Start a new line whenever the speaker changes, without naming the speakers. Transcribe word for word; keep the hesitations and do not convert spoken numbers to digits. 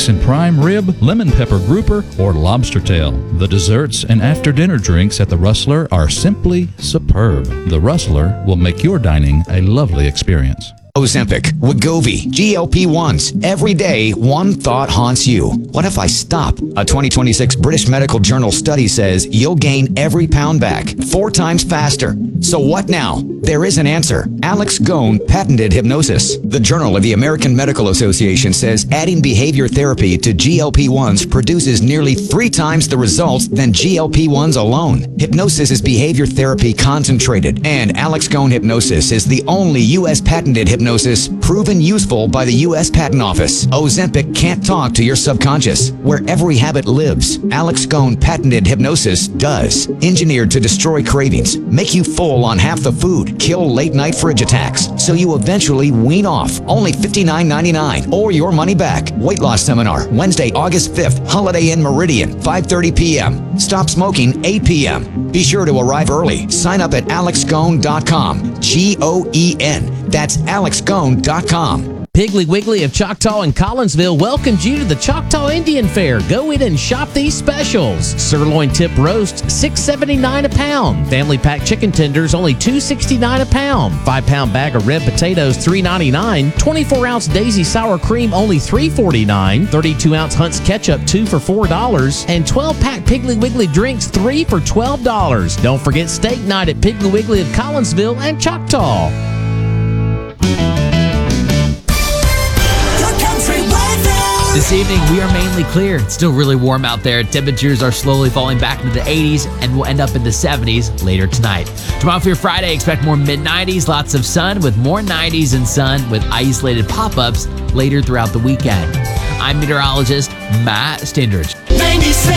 steaks and prime rib, lemon pepper grouper, or lobster tail. The desserts and after-dinner drinks at the Rustler are simply superb. The Rustler will make your dining a lovely experience.
Ozempic, Wegovy, G L P ones. Every day, one thought haunts you. What if I stop? A twenty twenty-six British Medical Journal study says you'll gain every pound back four times faster. So what now? There is an answer. Alex Ghosn patented hypnosis. The Journal of the American Medical Association says adding behavior therapy to G L P ones produces nearly three times the results than G L P ones alone. Hypnosis is behavior therapy concentrated, and Alex Ghosn Hypnosis is the only U S patented hypnosis proven useful by the U S Patent Office. Ozempic can't talk to your subconscious, where every habit lives. Alex Ghosn patented hypnosis does. Engineered to destroy cravings, make you full on half the food, kill late-night fridge attacks, so you eventually wean off. Only fifty-nine ninety-nine, or your money back. Weight loss seminar, Wednesday, August fifth, Holiday Inn Meridian, five thirty p.m. Stop smoking, eight p.m. Be sure to arrive early. Sign up at alex ghosn dot com. G O E N. That's alex ghosn dot com.
Piggly Wiggly of Choctaw and Collinsville welcomes you to the Choctaw Indian Fair. Go in and shop these specials. Sirloin tip roast, six seventy-nine a pound. Family pack chicken tenders, only two sixty-nine a pound. five pound bag of red potatoes, three ninety-nine. twenty-four ounce Daisy sour cream, only three forty-nine. thirty-two ounce Hunt's ketchup, two for four dollars. And twelve pack Piggly Wiggly drinks, three for twelve dollars. Don't forget steak night at Piggly Wiggly of Collinsville and Choctaw.
This evening, we are mainly clear. It's still really warm out there. Temperatures are slowly falling back into the eighties and will end up in the seventies later tonight. Tomorrow for your Friday, expect more mid nineties, lots of sun with more nineties and sun with isolated pop-ups later throughout the weekend. I'm meteorologist Matt Stindridge.
ninety-seven